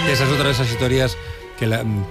Esa es otra de esas historias que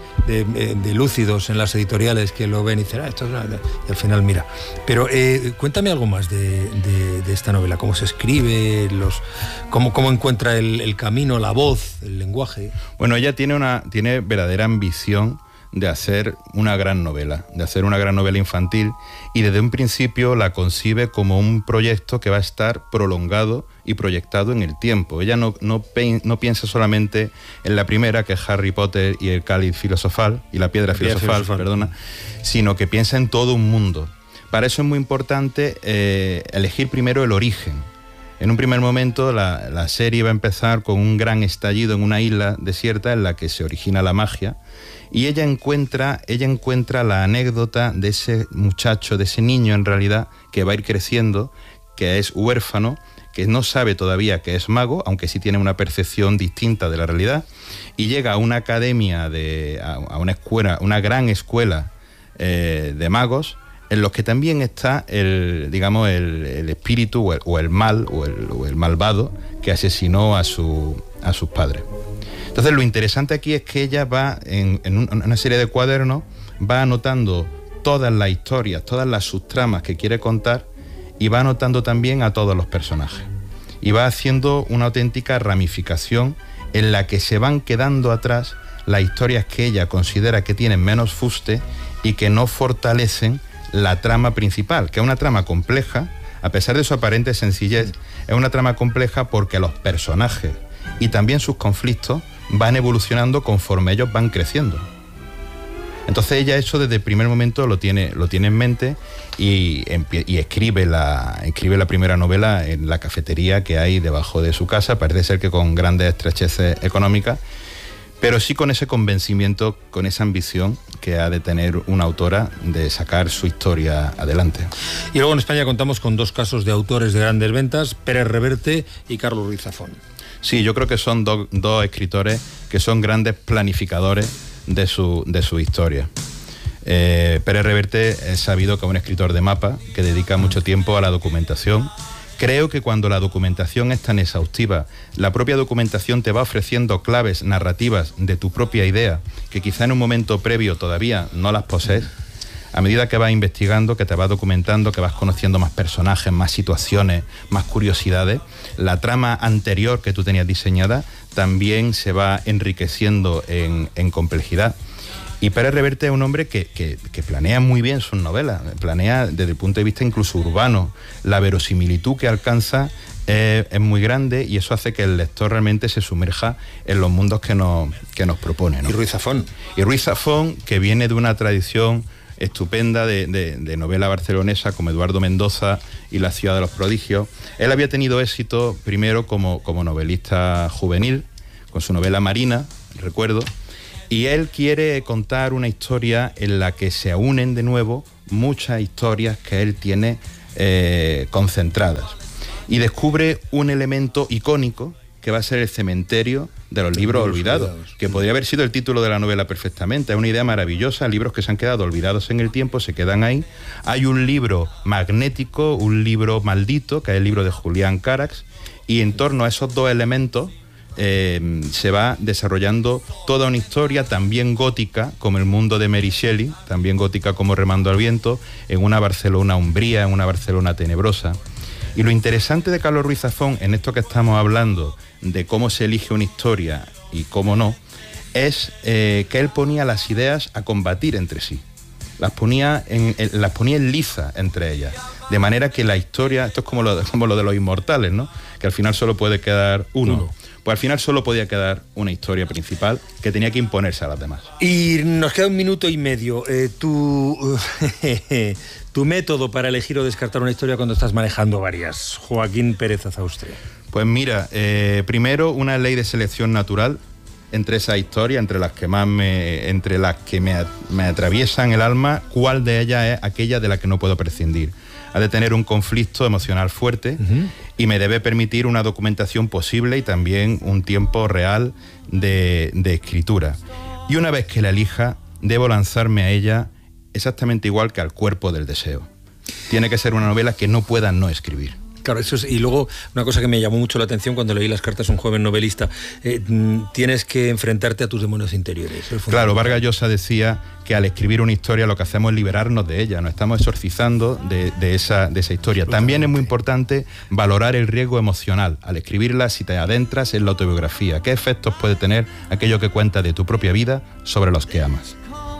de lúcidos en las editoriales que lo ven y dicen, esto es y al final mira. Pero cuéntame algo más de esta novela, cómo se escribe, cómo encuentra el camino, la voz, el lenguaje. Bueno, ella tiene verdadera ambición de hacer una gran novela, infantil, y desde un principio la concibe como un proyecto que va a estar prolongado y proyectado en el tiempo. Ella no piensa solamente en la primera, que es Harry Potter y el cáliz filosofal, y la piedra filosofal, sino que piensa en todo un mundo. Para eso es muy importante elegir primero el origen. En un primer momento la serie va a empezar con un gran estallido en una isla desierta en la que se origina la magia, y ella encuentra la anécdota de ese muchacho, de ese niño en realidad, que va a ir creciendo, que es huérfano, que no sabe todavía que es mago, aunque sí tiene una percepción distinta de la realidad, y llega a una academia, a una escuela, una gran escuela de magos, en los que también está el espíritu o el mal o el malvado que asesinó a sus padres. Entonces lo interesante aquí es que ella va en una serie de cuadernos, va anotando todas las historias, todas las subtramas que quiere contar, y va anotando también a todos los personajes. Y va haciendo una auténtica ramificación en la que se van quedando atrás las historias que ella considera que tienen menos fuste y que no fortalecen la trama principal, que es una trama compleja, a pesar de su aparente sencillez, es una trama compleja porque los personajes y también sus conflictos van evolucionando conforme ellos van creciendo. Entonces ella eso desde el primer momento lo tiene en mente y escribe la primera novela en la cafetería que hay debajo de su casa. Parece ser que con grandes estrecheces económicas, pero sí con ese convencimiento, con esa ambición que ha de tener una autora de sacar su historia adelante. Y luego en España contamos con dos casos de autores de grandes ventas, Pérez Reverte y Carlos Ruiz Zafón. Sí, yo creo que son dos escritores que son grandes planificadores de su historia. Pérez Reverte es sabido como un escritor de mapa que dedica mucho tiempo a la documentación. Creo que cuando la documentación es tan exhaustiva, la propia documentación te va ofreciendo claves narrativas de tu propia idea, que quizá en un momento previo todavía no las posees. A medida que vas investigando, que te vas documentando, que vas conociendo más personajes, más situaciones, más curiosidades, la trama anterior que tú tenías diseñada también se va enriqueciendo en complejidad. Y Pérez Reverte es un hombre que planea muy bien sus novelas, planea desde el punto de vista incluso urbano. La verosimilitud que alcanza es muy grande, y eso hace que el lector realmente se sumerja en los mundos que nos propone, ¿no? Y Ruiz Zafón. Y Ruiz Zafón, que viene de una tradición estupenda de novela barcelonesa como Eduardo Mendoza y La ciudad de los prodigios. Él había tenido éxito primero como novelista juvenil, con su novela Marina, recuerdo, y él quiere contar una historia en la que se unen de nuevo muchas historias que él tiene concentradas, y descubre un elemento icónico que va a ser el cementerio de los libros olvidados, que podría haber sido el título de la novela perfectamente. Es una idea maravillosa, libros que se han quedado olvidados en el tiempo, se quedan ahí. Hay un libro magnético, un libro maldito, que es el libro de Julián Carax, y en torno a esos dos elementos se va desarrollando toda una historia también gótica, como el mundo de Mary Shelley, también gótica como Remando al viento, en una Barcelona umbría, en una Barcelona tenebrosa. Y lo interesante de Carlos Ruiz Zafón, en esto que estamos hablando, de cómo se elige una historia y cómo no, es que él ponía las ideas a combatir entre sí. Las ponía en liza entre ellas. De manera que la historia, esto es como lo de los inmortales, ¿no? Que al final solo puede quedar uno. Pues al final solo podía quedar una historia principal que tenía que imponerse a las demás. Y nos queda 1 minuto y medio. Tu método para elegir o descartar una historia cuando estás manejando varias. Joaquín Pérez Azaustre. Pues mira, primero una ley de selección natural entre esas historias, entre las que me atraviesan el alma, cuál de ellas es aquella de la que no puedo prescindir. Ha de tener un conflicto emocional fuerte y me debe permitir una documentación posible y también un tiempo real de escritura. Y una vez que la elija, debo lanzarme a ella exactamente igual que al cuerpo del deseo. Tiene que ser una novela que no pueda no escribir. Claro, eso es, y luego una cosa que me llamó mucho la atención cuando leí las cartas de un joven novelista, tienes que enfrentarte a tus demonios interiores. Claro, Vargas Llosa decía que al escribir una historia lo que hacemos es liberarnos de ella, nos estamos exorcizando de esa historia. También es muy importante valorar el riesgo emocional al escribirla, si te adentras en la autobiografía. ¿Qué efectos puede tener aquello que cuenta de tu propia vida sobre los que amas?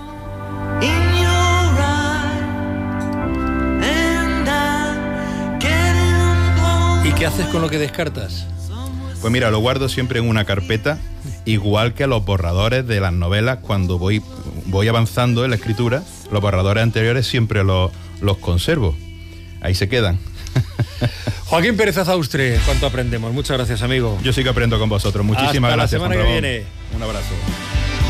¿Y qué haces con lo que descartas? Pues mira, lo guardo siempre en una carpeta, igual que los borradores de las novelas. Cuando voy avanzando en la escritura, los borradores anteriores siempre los conservo. Ahí se quedan. Joaquín Pérez Azaustre, ¿cuánto aprendemos? Muchas gracias, amigo. Yo sí que aprendo con vosotros. Muchísimas gracias. Hasta la semana que viene. Un abrazo.